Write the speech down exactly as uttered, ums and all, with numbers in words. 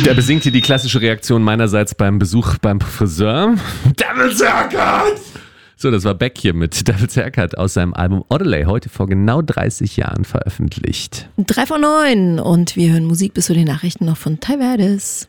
Der besingt hier die klassische Reaktion meinerseits beim Besuch beim Friseur. Devil's Haircut! So, das war Beck hier mit Devil's Haircut aus seinem Album Odelay, heute vor genau dreißig Jahren veröffentlicht. Drei von neun und wir hören Musik bis zu den Nachrichten noch von Ty Verdes.